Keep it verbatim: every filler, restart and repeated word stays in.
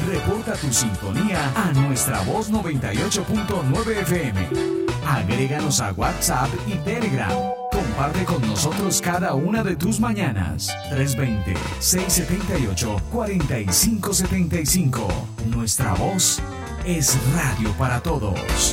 Reporta tu sintonía a nuestra voz noventa y ocho punto nueve F M. Agréganos a WhatsApp y Telegram. Comparte con nosotros cada una de tus mañanas. tres dos cero, seis siete ocho, cuatro cinco siete cinco. Nuestra voz es radio para todos.